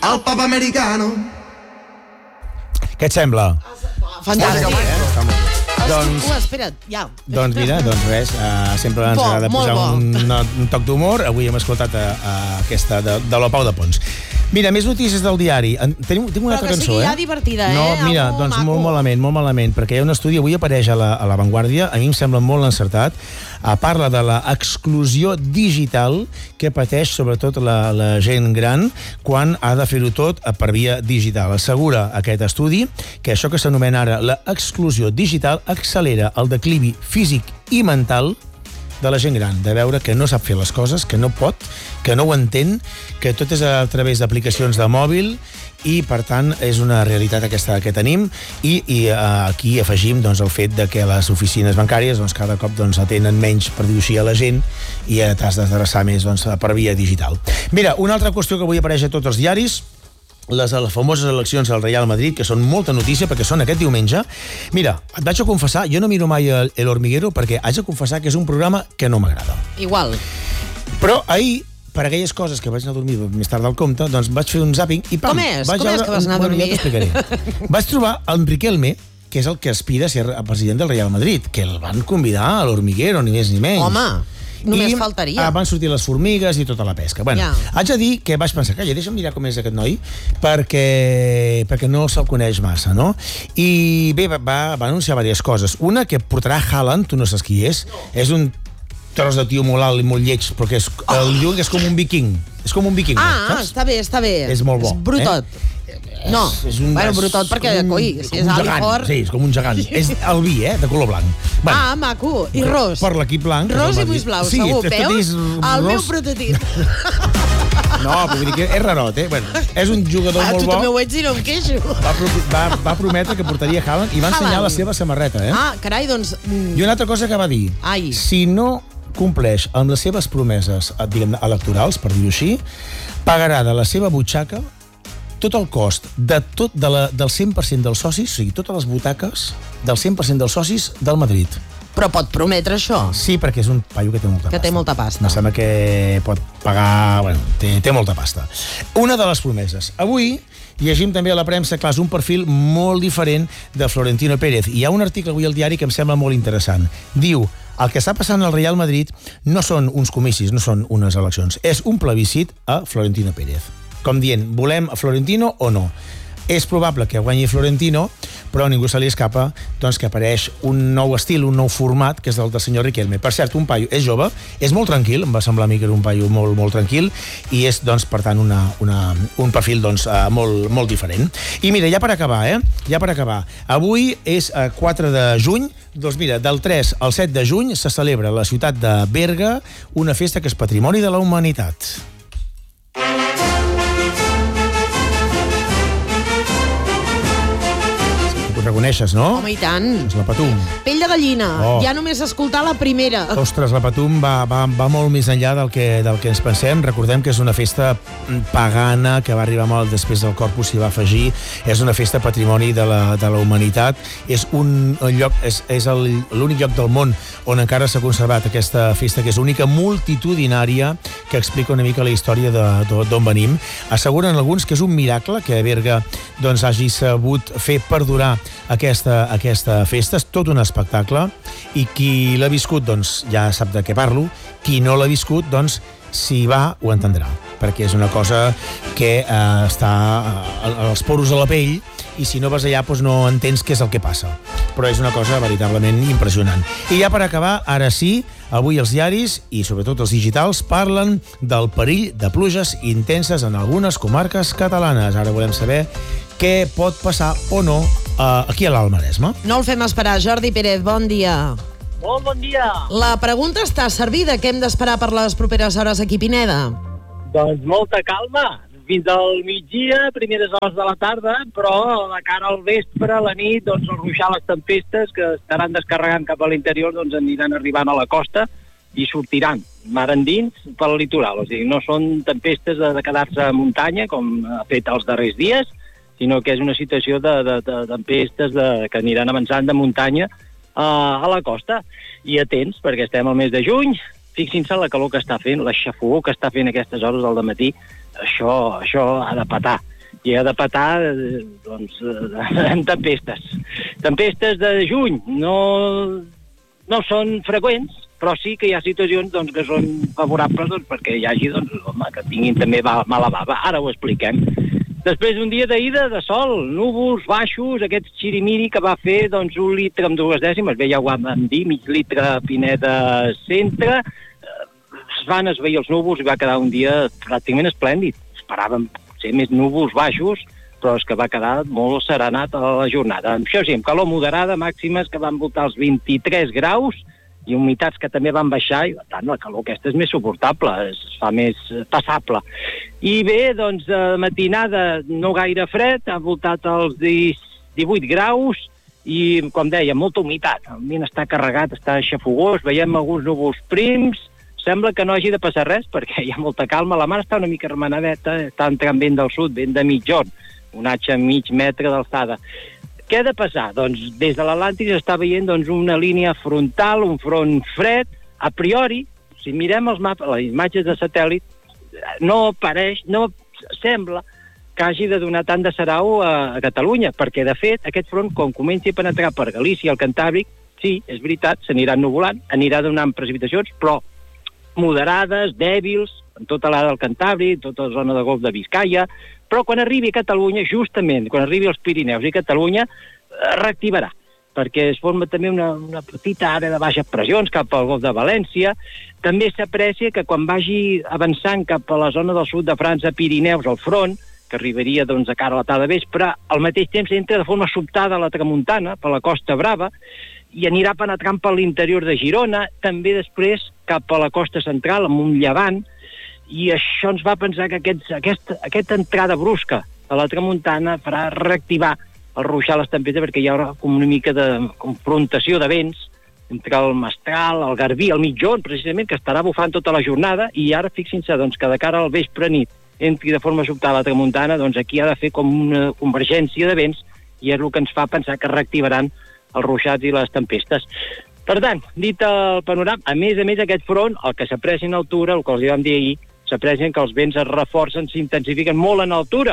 al pub americano. Què et sembla? Fantàstic. Espera't, ja. Doncs mira, doncs res, sempre ens agrada posar un toc d'humor. Avui hem escoltat aquesta de la Pau de Pons. Mira, més notícies del diari. Tinc una altra cançó, Però que sigui ja divertida, No, mira, doncs molt malament, perquè hi ha un estudi, avui apareix a La Vanguardia, a mi em sembla molt encertat, parla de l'exclusió digital que pateix sobretot la gent gran quan ha de fer-ho tot per via digital. Assegura aquest estudi que això que s'anomena ara l'exclusió digital accelera el declivi físic i mental de la gent gran, de veure que no sap fer les coses, que no pot, que no ho entén, que tot és a través d'aplicacions de mòbil i, per tant, és una realitat aquesta que tenim i aquí afegim doncs, el fet de que les oficines bancàries doncs, cada cop doncs, atenen menys, per dir-ho així, a la gent i t'has d'adreçar més doncs, per via digital. Mira, una altra qüestió que avui apareix a tots els diaris, les famoses eleccions al Real Madrid, que són molta notícia perquè són aquest diumenge. Mira, et vaig a confessar, jo no miro mai El Hormiguero perquè haig de confessar que és un programa que no m'agrada. Igual. Però ahir, per aquelles coses que vaig anar a dormir més tard del compte, doncs vaig fer un zapping i pam! Com és que vas anar a dormir? Ja t'explicaré. Vaig trobar el Riquelme, que és el que aspira a ser el president del Real Madrid, que el van convidar a l'Hormiguero, ni més ni menys. Home, només faltaria. Van sortir les formigues i tota la pesca. Bueno, haig de dir que vaig pensar, calla, deixa'm mirar com és aquest noi, perquè no se'l coneix massa, no? I bé, va anunciar diverses coses. Una, que portarà Haaland, tu no saps qui és, és un tros de tio molt alt i molt lleig, però que el diuen que és com un viking. És com un viking, saps? Està bé. És molt bo. És brutot. No, brutot perquè, coi, si és alt i fort... Sí, és com un gegant. És albí, de color blanc. Maco. I ros. Per l'equip blanc. Ros i ulls blaus, segur. Veus? El meu prototip. No, vull dir que és rarot, Bueno, és un jugador molt bo. Tu també ho ets i no em queixo. Va prometre que portaria Haaland i va ensenyar la seva samarreta, carai, doncs... I una altra cosa que va dir. Si no compleix amb les seves promeses, diguem, electorals, per dir-ho així, pagarà de la seva butxaca tot el cost del 100% dels socis, o sigui, totes les butaques del 100% dels socis del Madrid. Però pot prometre això? Sí, perquè és un paio que té molta pasta. Que té molta pasta. Em sembla que pot pagar... Bueno, té molta pasta. Una de les promeses. Avui llegim també a la premsa, clar, és un perfil molt diferent de Florentino Pérez. Hi ha un article avui al diari que em sembla molt interessant. Diu, el que està passant al Real Madrid no són uns comicis, no són unes eleccions. És un plebiscit a Florentino Pérez. Com dient, volem a Florentino o no? És probable que guanyi Florentino, però a ningú se li escapa doncs, que apareix un nou estil, un nou format, que és el del senyor Riquelme. Per cert, un paio és jove, és molt tranquil, em va semblar a mi que era un paio molt, molt tranquil, i és, doncs, per tant, un perfil doncs, molt diferent. I mira, ja per acabar, avui és 4 de juny, doncs mira, del 3 al 7 de juny se celebra a la ciutat de Berga una festa que és Patrimoni de la Humanitat. Ho reconeixes, no? Home, i tant. És la Patum. Pell de gallina. Ja només escoltar la primera. Ostres, la Patum va molt més enllà del que ens pensem. Recordem que és una festa pagana que va arribar molt després del Corpus s'hi va afegir. És una festa patrimoni de la humanitat. És un lloc, és l'únic lloc del món on encara s'ha conservat aquesta festa, que és única, multitudinària, que explica una mica la història d'on venim. Asseguren alguns que és un miracle que Berga doncs, hagi sabut fer perdurar aquesta festa. És tot un espectacle i qui l'ha viscut doncs, ja sap de què parlo. Qui no l'ha viscut, doncs, si va, ho entendrà, perquè és una cosa que està als poros de la pell i si no vas allà doncs no entens què és el que passa. Però és una cosa veritablement impressionant. I ja per acabar, ara sí, avui els diaris i sobretot els digitals parlen del perill de pluges intenses en algunes comarques catalanes. Ara volem saber què pot passar o no aquí a l'Alt Maresme. No el fem esperar. Jordi Pérez, bon dia. Molt bon dia. La pregunta està servida. Què hem d'esperar per les properes hores aquí, Pineda? Doncs molta calma. Fins al migdia, primeres hores de la tarda, però de cara al vespre, a la nit, doncs el ruixar, les tempestes que estaran descarregant cap a l'interior, doncs aniran arribant a la costa i sortiran mar endins pel litoral. O sigui, no són tempestes de quedar-se a muntanya, com ha fet els darrers dies, sinó que és una situació de tempestes que aniran avançant de muntanya a la costa. I atents, perquè estem al mes de juny, fixin-se la calor que està fent, la xafogor que està fent a aquestes hores del dematí, això ha de petar. i ha de petar en tempestes. Tempestes de juny no són freqüents, però sí que hi ha situacions que són favorables perquè hi hagi que tinguin també mala bava. Ara ho expliquem. Després d'un dia d'ida de sol, núvols baixos, aquest xirimiri que va fer 1 litre amb 2 dècimes, bé, ja ho vam dir, mig litre a Pineda Centre, es van esvair els núvols i va quedar un dia pràcticament esplèndid. Esperàvem potser més núvols baixos, però és que va quedar molt serenat a la jornada. Això sí, amb calor moderada, màximes que van voltar els 23 graus, i humitats que també van baixar, i per tant la calor aquesta és més suportable, es fa més passable. I bé, matinada no gaire fred, ha voltat els 18 graus, i com deia, molta humitat, el vent està carregat, està xafogós, veiem alguns núvols prims, sembla que no hagi de passar res, perquè hi ha molta calma, la mar està una mica remenadeta, està entrant vent del sud, vent de mitjorn, onatge mig metre d'alçada. Què ha de passar? Doncs des de l'Atlàntic s'està veient una línia frontal, un front fred. A priori, si mirem els mapes, les imatges de satèl·lit, no sembla que hagi de donar tant de sarau a Catalunya, perquè, de fet, aquest front, quan comenci a penetrar per Galícia i el Cantàbric, sí, és veritat, s'anirà ennuvolant, anirà donant precipitacions, però moderades, dèbils, en tota l'àrea del Cantàbric, tota la zona de Golf de Biscaia, però quan arribi a Catalunya, justament, quan arribi als Pirineus i Catalunya, reactivarà, perquè es forma també una petita àrea de baixes pressions cap al Golf de València. També s'aprecia que quan vagi avançant cap a la zona del sud de França, Pirineus, al front, que arribaria a cara a la tarda vespre, al mateix temps entra de forma sobtada a la tramuntana, per la Costa Brava, i anirà penetrant per l'interior de Girona, també després cap a la costa central, amb un llevant, i això ens va pensar que aquesta entrada brusca a la tramuntana farà reactivar el ruixar les tempestes, perquè hi haurà com una mica de confrontació de vents entre el Mestral, el Garbí, el Mitjorn, precisament, que estarà bufant tota la jornada, i ara fixin-se que de cara al vespre nit entri de forma sobtada a la tramuntana, aquí ha de fer com una convergència de vents, i és el que ens fa pensar que reactivaran els ruixats i les tempestes. Per tant, dit el panorama, a més aquest front, el que s'aprecia en altura, el que els vam dir ahir, s'aprecien que els vents es reforcen, s'intensifiquen molt en altura.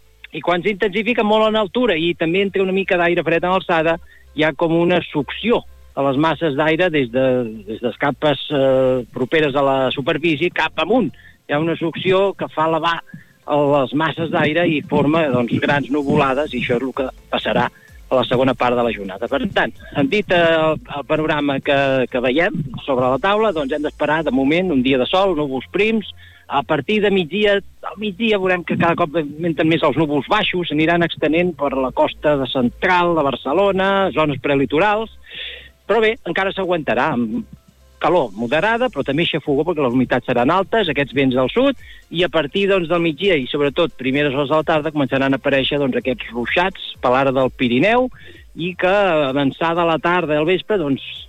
I quan s'intensifiquen molt en altura i també entra una mica d'aire fred en alçada, hi ha com una succió a les masses d'aire des de les capes properes a la superfície cap amunt. Hi ha una succió que fa elevar les masses d'aire i forma grans nuvolades, i això és el que passarà a la segona part de la jornada. Per tant, dit el panorama que veiem sobre la taula, hem d'esperar de moment un dia de sol, núvols prims. A partir de al migdia veurem que cada cop augmenten més els núvols baixos, s'aniran extenent per la costa central de Barcelona, zones prelitorals, però bé, encara s'aguantarà amb calor moderada, però també xafogó perquè les humitats seran altes, aquests vents del sud, i a partir del migdia i sobretot primeres hores de la tarda començaran a aparèixer aquests ruixats per l'ara del Pirineu, i que avançada la tarda i al vespre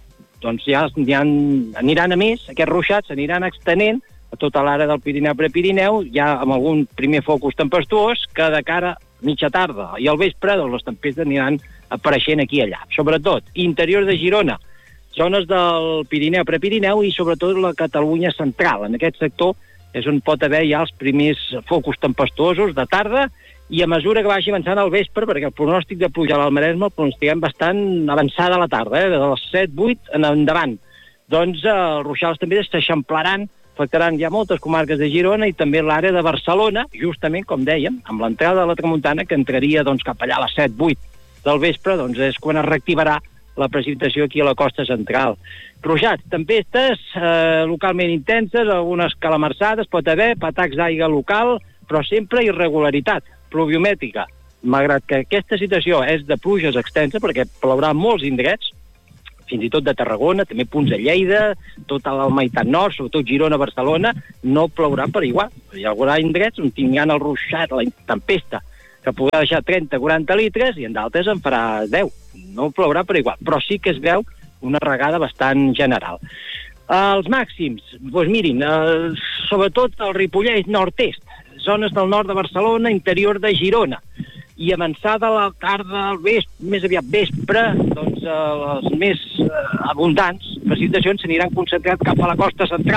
ja aniran a més, aquests ruixats s'aniran extenent a tota l'àrea del Pirineu Prepirineu, ja amb algun primer focus tempestuós, que de cara a mitja tarda i al vespre les tempestes aniran apareixent aquí i allà. Sobretot, interior de Girona, zones del Pirineu Prepirineu i sobretot la Catalunya central. En aquest sector és on pot haver ja els primers focus tempestuosos de tarda, i a mesura que vagi avançant al vespre, perquè el pronòstic de pluja al Maresme el pronostiquem bastant avançada a la tarda, de les 7-8 en endavant. Els ruixals també s'eixamplaran, afectaran ja moltes comarques de Girona i també l'àrea de Barcelona, justament, com dèiem, amb l'entrada de la tramuntana, que entraria cap allà a les 7-8 del vespre, és quan es reactivarà la precipitació aquí a la costa central. Ruixats, tempestes localment intenses, algunes calamarsades, pot haver, patacs d'aigua local, però sempre irregularitat pluviomètrica. Malgrat que aquesta situació és de pluges extensa, perquè plourà molts indrets, fins i tot de Tarragona, també punts de Lleida, tota la meitat nord, sobretot Girona, Barcelona, no plourà per igual. Hi haurà indrets on tinguran el ruixat, la tempesta, que podrà deixar 30-40 litres, i en d'altres en farà 10. No plourà per igual, però sí que es veu una regada bastant general. Els màxims, mirin, sobretot el Ripollès nord-est, zones del nord de Barcelona, interior de Girona, i avançada la tarda, més aviat vespre, les més abundants precipitacions s'aniran concentrant cap a la costa central,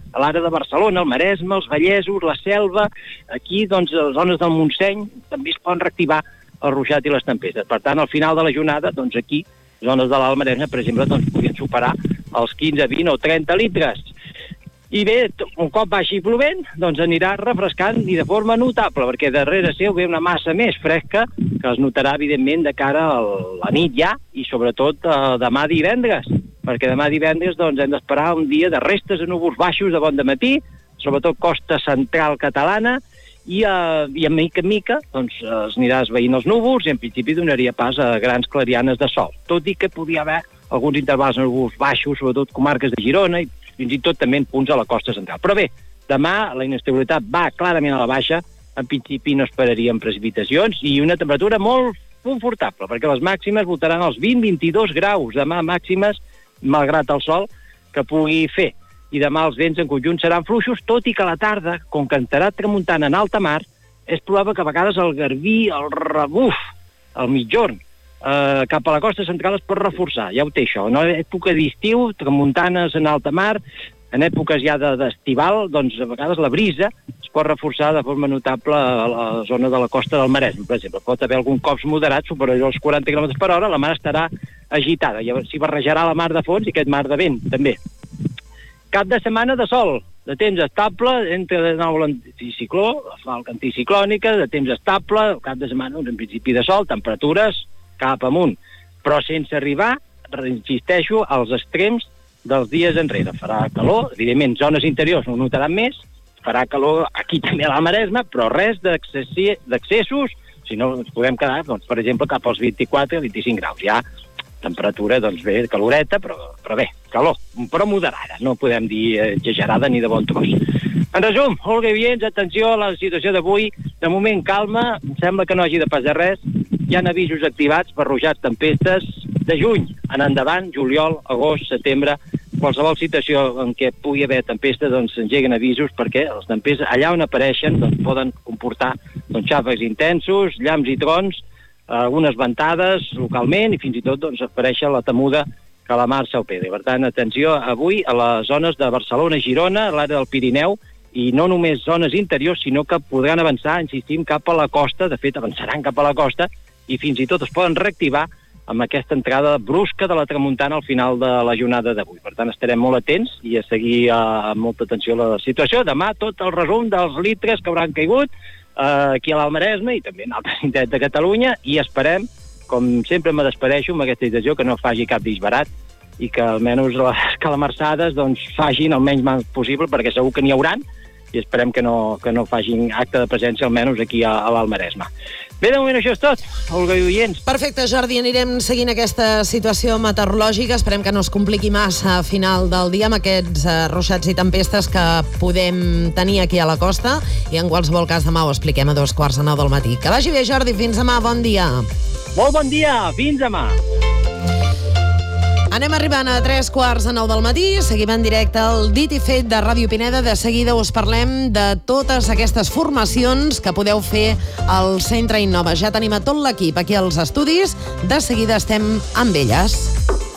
a l'àrea de Barcelona, el Maresme, els Vallesos, la Selva, aquí, doncs, a les zones del Montseny, també es poden reactivar el ruixat i les tempestes. Per tant, al final de la jornada, doncs aquí, zones de l'Alt Maresme, per exemple, doncs podrien superar els 15, 20 o 30 litres. I bé, un cop baixi plovent, doncs anirà refrescant i de forma notable, perquè darrere seu ve una massa més fresca que es notarà, evidentment, de cara a la nit ja i, sobretot, demà divendres, perquè demà divendres doncs, hem d'esperar un dia de restes de núvols baixos de bon dematí, sobretot costa central catalana, i a mica en mica doncs, es anirà esveint els núvols i en principi donaria pas a grans clarianes de sol, tot i que podia haver alguns intervals de núvols baixos, sobretot comarques de Girona i fins i tot també en punts a la costa central. Però bé, demà la inestabilitat va clarament a la baixa, en principi no esperaríem precipitacions i una temperatura molt confortable, perquè les màximes voltaran als 20-22 graus, demà màximes, malgrat el sol, que pugui fer. I demà els vents en conjunt seran fluixos, tot i que a la tarda, com que entrarà tramuntant en alta mar, és probable que a vegades el garbí, el rebuf, el mitjorn, cap a la costa central es pot reforçar, ja ho té això. En època d'estiu, tramuntanes en alta mar, en èpoques ja d'estival, doncs a vegades la brisa es pot reforçar de forma notable a la zona de la costa del Maresme, per exemple. Pot haver algun cops moderat superior als 40 km per hora, la mar estarà agitada, llavors s'hi barrejarà la mar de fons i aquest mar de vent, també. Cap de setmana de sol, de temps estable, entra de nou l'anticicló, la falca anticiclònica, de temps estable, cap de setmana, en principi de sol, temperatures cap amunt, però sense arribar, insisteixo, als extrems dels dies enrere. Farà calor, evidentment, zones interiors no notaran més, farà calor aquí també a la Maresme, però res d'accessos, si no ens podem quedar, doncs, per exemple, cap als 24-25 graus. Ja temperatura, doncs bé, caloreta, però bé, calor, però moderada, no podem dir exagerada ni de bon tros. En resum, Olga i oients, atenció a la situació d'avui, de moment calma, em sembla que no hagi de passar res, hi ha avisos activats per ruixats, tempestes de juny en endavant, juliol, agost, setembre, qualsevol situació en què pugui haver tempesta, doncs s'engeguen avisos perquè les tempestes allà on apareixen doncs, poden comportar xàfecs intensos, llamps i trons, algunes ventades localment i fins i tot doncs, aparèixer la temuda que la mar s'alpede. Per tant, atenció avui a les zones de Barcelona, Girona, l'àrea del Pirineu, i no només zones interiors, sinó que podran avançar, insistim, cap a la costa, de fet avançaran cap a la costa, i fins i tot es poden reactivar amb aquesta entrada brusca de la tramuntana al final de la jornada d'avui. Per tant, estarem molt atents i a seguir amb molta atenció la situació. Demà tot el resum dels litres que hauran caigut aquí a l'Alt Maresme i també en altres indrets de Catalunya i esperem, com sempre me despedeixo amb aquesta situació, que no faci cap disbarat i que almenys les calamarsades doncs, facin el menys mal possible, perquè segur que n'hi hauran i esperem que no facin acte de presència almenys aquí a l'Alt Maresme. Bé, de moment això és tot, Olga i oients. Perfecte, Jordi, anirem seguint aquesta situació meteorològica, esperem que no es compliqui massa a final del dia amb aquests ruixats i tempestes que podem tenir aquí a la costa i en qualsevol cas demà ho expliquem a 2:45 del matí. Que vagi bé, Jordi, fins demà, bon dia. Molt bon dia, fins demà. Anem arribant a 3:45 del matí, seguim en directe el Dit i Fet de Ràdio Pineda. De seguida us parlem de totes aquestes formacions que podeu fer al Centre Innova. Ja tenim a tot l'equip aquí als estudis, de seguida estem amb elles.